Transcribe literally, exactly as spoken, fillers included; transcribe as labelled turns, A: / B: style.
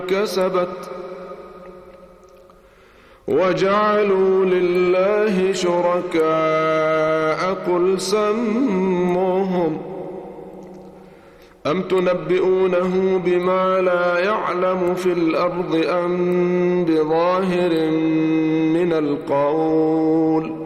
A: كسبت وجعلوا لله شركاء قل سموهم أم تنبئونه بما لا يعلم في الأرض أم بظاهر من القول